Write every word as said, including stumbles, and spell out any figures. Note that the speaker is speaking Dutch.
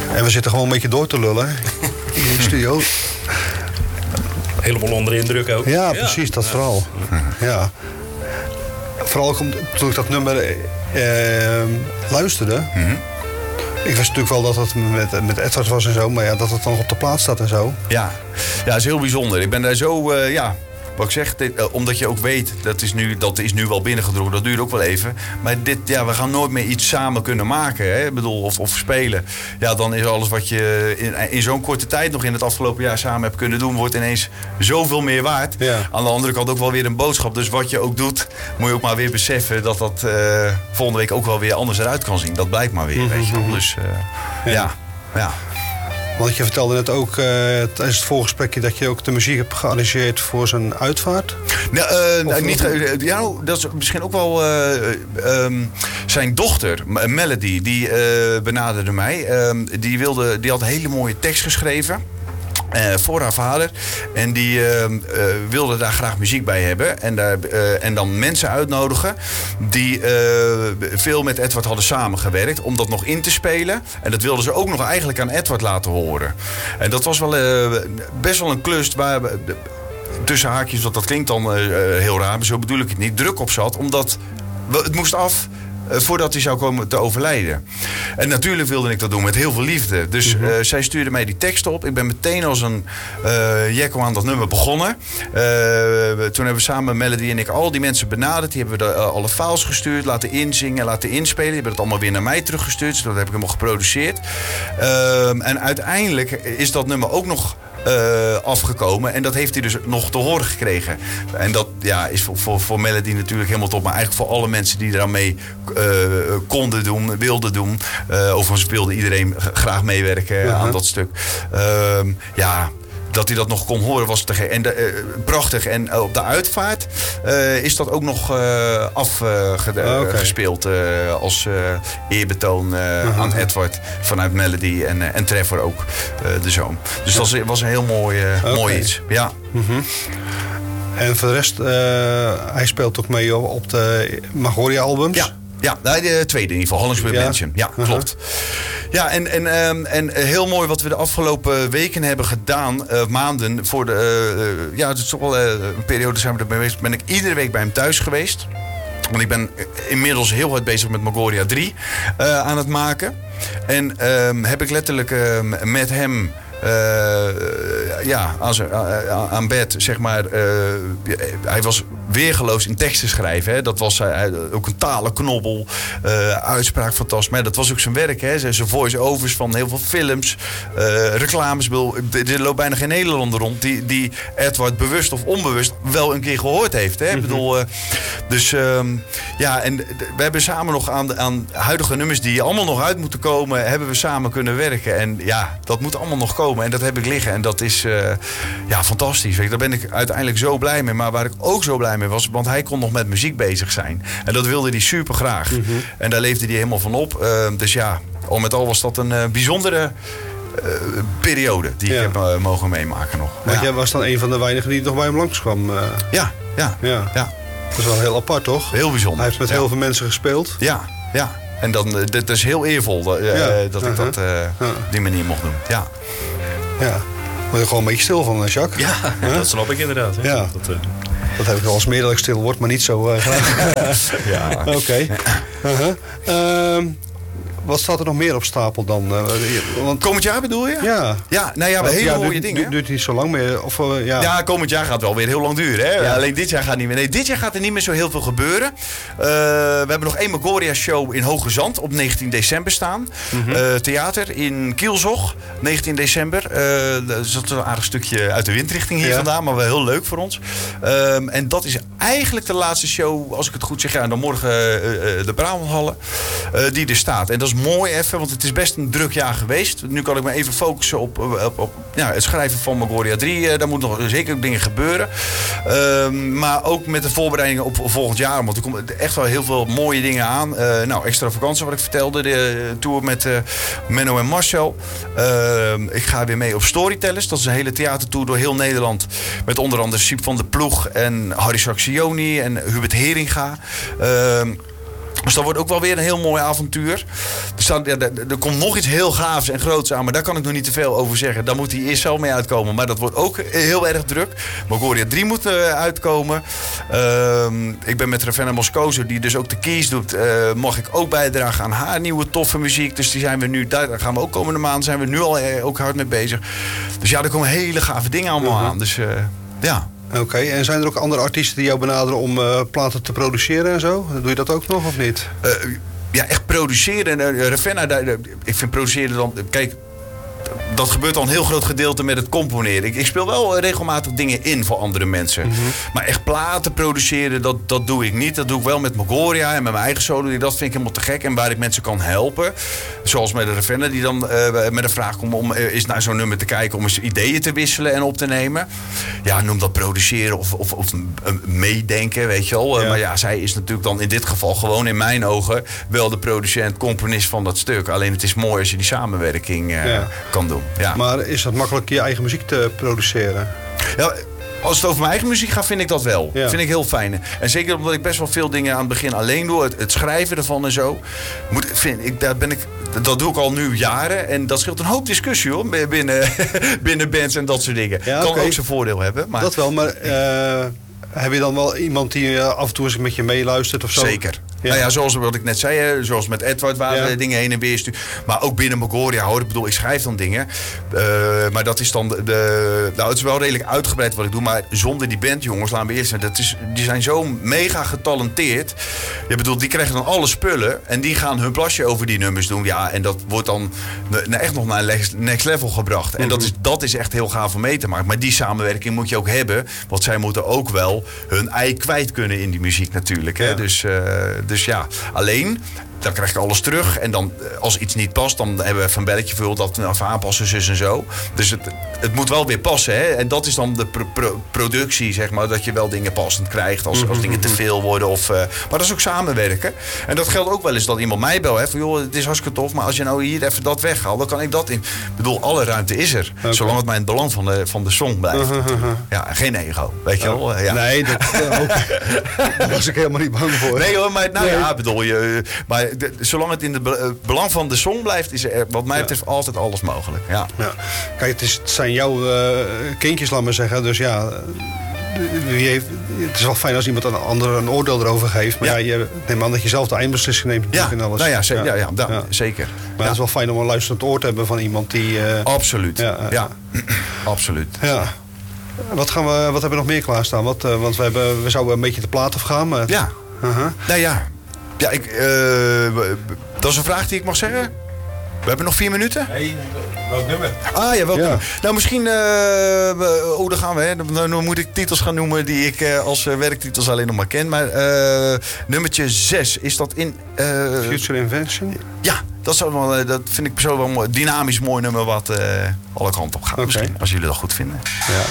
En we zitten gewoon een beetje door te lullen in de studio. Helemaal onder de indruk ook. Ja, precies, dat ja. vooral. Ja. Vooral ook toen ik dat nummer eh, luisterde. Mm-hmm. Ik wist natuurlijk wel dat het met, met Edward was en zo, maar ja, dat het dan op de plaats staat en zo. Ja, ja, dat is heel bijzonder. Ik ben daar zo, uh, ja, wat ik zeg, dit, uh, omdat je ook weet, dat is, nu, dat is nu wel binnengedrongen, dat duurt ook wel even. Maar dit, ja, we gaan nooit meer iets samen kunnen maken, hè? Ik bedoel, of, of spelen. Ja, dan is alles wat je in, in zo'n korte tijd nog in het afgelopen jaar samen hebt kunnen doen, wordt ineens zoveel meer waard. Ja. Aan de andere kant ook wel weer een boodschap. Dus wat je ook doet, moet je ook maar weer beseffen dat dat uh, volgende week ook wel weer anders eruit kan zien. Dat blijkt maar weer, mm-hmm. weet je wel. Dus uh, ja, ja. ja. Want je vertelde net ook uh, tijdens het voorgesprekje dat je ook de muziek hebt gearrangeerd voor zijn uitvaart. Nou, uh, niet, uh, ja, dat is misschien ook wel uh, um, zijn dochter, Melody, die uh, benaderde mij. Um, die, wilde, die had een hele mooie tekst geschreven. Uh, voor haar vader. En die uh, uh, wilde daar graag muziek bij hebben. En, daar, uh, en dan mensen uitnodigen die uh, veel met Edward hadden samengewerkt. Om dat nog in te spelen. En dat wilden ze ook nog eigenlijk aan Edward laten horen. En dat was wel uh, best wel een klus waar uh, tussen haakjes, want dat klinkt dan uh, heel raar, maar zo bedoel ik het niet, druk op zat. Omdat we, het moest af Uh, voordat hij zou komen te overlijden. En natuurlijk wilde ik dat doen met heel veel liefde. Dus uh, mm-hmm. zij stuurde mij die tekst op. Ik ben meteen als een uh, jekko aan dat nummer begonnen. Uh, toen hebben we samen, Melody en ik, al die mensen benaderd. Die hebben we de, uh, alle files gestuurd, laten inzingen, laten inspelen. Die hebben het allemaal weer naar mij teruggestuurd. Dus dat heb ik helemaal geproduceerd. Uh, en uiteindelijk is dat nummer ook nog Uh, afgekomen. En dat heeft hij dus nog te horen gekregen. En dat ja, is voor, voor, voor Melody natuurlijk helemaal top. Maar eigenlijk voor alle mensen die eraan mee uh, konden doen, wilden doen. Uh, overigens wilde iedereen graag meewerken uh-huh. aan dat stuk. Uh, ja... Dat hij dat nog kon horen was te ge- en de, uh, prachtig. En uh, op de uitvaart uh, is dat ook nog uh, afgespeeld uh, uh, okay. uh, als uh, eerbetoon uh, uh-huh. aan Edward vanuit Melody en, uh, en Trevor ook, uh, de zoon. Dus ja. dat was, was een heel mooi, uh, okay. mooi iets. Ja. Uh-huh. En voor de rest, uh, hij speelt ook mee op de Magoria-albums? Ja. Ja, de tweede in ieder geval, Hollingsworth ja. Mansion. Ja, uh-huh. klopt. Ja, en, en, um, en heel mooi wat we de afgelopen weken hebben gedaan, uh, maanden, voor de, uh, ja, het is toch wel uh, een periode zijn we erbij geweest, ben ik iedere week bij hem thuis geweest. Want ik ben inmiddels heel hard bezig met Magoria drie uh, aan het maken. En um, heb ik letterlijk uh, met hem Uh, ja, aan, zijn, uh, aan bed, zeg maar. Uh, hij was weergeloos in teksten schrijven. Hè. Dat was uh, ook een talenknobbel. Uh, uitspraak fantastisch. Maar dat was ook zijn werk. Hè. Zijn voice-overs van heel veel films. Uh, reclames. Er loopt bijna geen Nederlander rond die, die Edward bewust of onbewust wel een keer gehoord heeft. Hè. Mm-hmm. Ik bedoel, uh, dus um, ja, en we hebben samen nog aan, aan huidige nummers die allemaal nog uit moeten komen, hebben we samen kunnen werken. En ja, dat moet allemaal nog komen. En dat heb ik liggen. En dat is uh, ja, fantastisch. Weet je, daar ben ik uiteindelijk zo blij mee. Maar waar ik ook zo blij mee was, want hij kon nog met muziek bezig zijn. En dat wilde hij super graag. Mm-hmm. En daar leefde hij helemaal van op. Uh, dus ja, al met al was dat een uh, bijzondere uh, periode die ja. ik heb uh, mogen meemaken nog. Want ja. jij was dan een van de weinigen die nog bij hem langskwam. Uh... Ja, ja, ja, ja. Dat is wel heel apart, toch? Heel bijzonder. Hij heeft met ja. heel veel mensen gespeeld. Ja, ja. En dan, dat is heel eervol dat, uh, ja. dat ik uh-huh. dat uh, ja. op die manier mocht doen. Ja. Ja, daar word je gewoon een beetje stil van, Jacques. Ja, huh? Dat snap ik inderdaad. Hè? Ja. Dat, uh... dat heb ik wel eens meer dat ik stil word, maar niet zo uh, graag. Ja. Oké. Okay. Uh-huh. Um, wat staat er nog meer op stapel dan? Uh, want... Komend jaar bedoel je? Ja. Ja, nou ja, we hele ja, mooie duurt, dingen. Du- duurt niet zo lang meer? Of, uh, ja. ja, komend jaar gaat wel weer heel lang duren. Hè? Ja. Alleen dit jaar gaat niet meer. Nee, dit jaar gaat er niet meer zo heel veel gebeuren. Uh, we hebben nog één Magoria show in Hoge Zand op negentien december staan. Mm-hmm. Uh, theater in Kielzog, negentien december. Uh, dat is een aardig stukje uit de windrichting hier ja. vandaan, maar wel heel leuk voor ons. Um, en dat is eigenlijk de laatste show, als ik het goed zeg. Ja, en dan morgen uh, uh, de Bramelhallen, uh, die er staat. En dat is mooi even, want het is best een druk jaar geweest. Nu kan ik me even focussen op, op, op ja, het schrijven van Magoria drie. Uh, daar moeten nog zeker dingen gebeuren. Uh, maar ook met de voorbereidingen op volgend jaar. Want er komen echt wel heel veel mooie dingen aan. Uh, nou, extra vakantie wat ik vertelde. De tour met uh, Menno en Marcel. Uh, ik ga weer mee op Storytellers. Dat is een hele theatertour door heel Nederland. Met onder andere Siep van der Ploeg en Harry Saxioni en Hubert Heringa. Uh, Dus dat wordt ook wel weer een heel mooi avontuur. Dus dan, ja, er, er komt nog iets heel gaafs en groots aan. Maar daar kan ik nog niet te veel over zeggen. Daar moet hij eerst zelf mee uitkomen. Maar dat wordt ook heel erg druk. Mogoria drie moet uh, uitkomen. Uh, ik ben met Ravenna Moscoso, die dus ook de keys doet. Uh, mag ik ook bijdragen aan haar nieuwe toffe muziek. Dus die zijn we nu, daar gaan we ook komende maand zijn we nu al uh, ook hard mee bezig. Dus ja, er komen hele gave dingen allemaal uh-huh. aan. Dus uh, ja. Oké, okay. En zijn er ook andere artiesten die jou benaderen om uh, platen te produceren en zo? Doe je dat ook nog of niet? Uh, ja, echt produceren. Uh, Ravenna, uh, ik vind produceren dan... Kijk, dat gebeurt al een heel groot gedeelte met het componeren. Ik, ik speel wel regelmatig dingen in voor andere mensen. Mm-hmm. Maar echt platen produceren, dat, dat doe ik niet. Dat doe ik wel met Mogoria en met mijn eigen solo. Dat vind ik helemaal te gek. En waar ik mensen kan helpen. Zoals met de Ravenna die dan uh, met een vraag komt om uh, eens naar zo'n nummer te kijken. Om eens ideeën te wisselen en op te nemen. Ja, noem dat produceren of, of, of uh, meedenken, weet je wel. Ja. Uh, maar ja, zij is natuurlijk dan in dit geval gewoon in mijn ogen wel de producent, componist van dat stuk. Alleen het is mooi als je die samenwerking uh, ja. kan doen. Ja. Maar is het makkelijk je eigen muziek te produceren? Ja, als het over mijn eigen muziek gaat, vind ik dat wel. Ja. Vind ik heel fijn. En zeker omdat ik best wel veel dingen aan het begin alleen doe. Het, het schrijven ervan en zo. Moet, vind ik, daar ben ik, dat doe ik al nu jaren. En dat scheelt een hoop discussie hoor. Binnen, binnen bands en dat soort dingen. Ja, kan okay. ook zijn voordeel hebben. Maar... Dat wel, maar... Uh... Heb je dan wel iemand die uh, af en toe eens met je meeluistert of zo? Zeker. Ja. Nou ja, zoals wat ik net zei, hè, zoals met Edward, waar ja. we dingen heen en weer sturen. Maar ook binnen Mogoria, hoor. Ik bedoel, ik schrijf dan dingen. Uh, maar dat is dan de, de... Nou, het is wel redelijk uitgebreid wat ik doe. Maar zonder die band, jongens, laten we eerst zeggen. Dat is, die zijn zo mega getalenteerd. Je bedoelt, die krijgen dan alle spullen. En die gaan hun plasje over die nummers doen. Ja, en dat wordt dan ne, echt nog naar next level gebracht. En mm-hmm. dat, is, dat is echt heel gaaf om mee te maken. Maar die samenwerking moet je ook hebben. Want zij moeten ook wel hun ei kwijt kunnen in die muziek natuurlijk. Hè? Ja. Dus, uh, dus ja, alleen... Dan krijg ik alles terug. En dan, als iets niet past, dan hebben we even een belletje voor dat we even aanpassen, zus en zo. Dus het, het moet wel weer passen. Hè? En dat is dan de pro- pro- productie, zeg maar. Dat je wel dingen passend krijgt als, als dingen te veel worden. Of, uh, maar dat is ook samenwerken. En dat geldt ook wel eens dat iemand mij belt. Hè, van, joh, het is hartstikke tof, maar als je nou hier even dat weghaalt, dan kan ik dat in. Ik bedoel, alle ruimte is er. Okay. Zolang het maar in het belang van de, van de song blijft. Uh-huh. Ja, geen ego. Weet je wel? Ja. Nee, dat, uh, ook, daar was ik helemaal niet bang voor. Nee hoor, maar nou nee. ja, bedoel je... Maar De, zolang het in het be- belang van de song blijft, is er wat mij betreft ja. altijd alles mogelijk. Ja. Ja. Kijk, het, is, het zijn jouw uh, kindjes, laat maar zeggen. Dus ja, wie heeft, het is wel fijn als iemand een ander een oordeel erover geeft. Maar ja, ja je neemt aan dat je zelf de eindbeslissing neemt. Ja, en alles. Nou ja, zeker. Ja. Ja, ja, da, ja. zeker. Maar ja. het is wel fijn om een luisterend oor te hebben van iemand die... Uh, Absoluut. Ja, uh, ja. absoluut. Ja. Wat, gaan we, wat hebben we nog meer klaarstaan? Wat, uh, want we, hebben, we zouden een beetje de plaat afgaan. Maar ja. Uh-huh. Nou ja. Ja, ik, uh, dat is een vraag die ik mag zeggen. We hebben nog vier minuten. Nee, welk nummer? Ah ja, welk ja. nummer? Nou, misschien... Uh, oh, daar gaan we. Hè. Dan, dan moet ik titels gaan noemen die ik uh, als uh, werktitels alleen nog maar ken. Maar uh, nummertje zes, is dat in... Uh, Future Invention? Ja, dat, is wel, uh, dat vind ik persoonlijk wel een dynamisch mooi nummer wat uh, alle kanten op gaat. Okay. Misschien, als jullie dat goed vinden. Ja.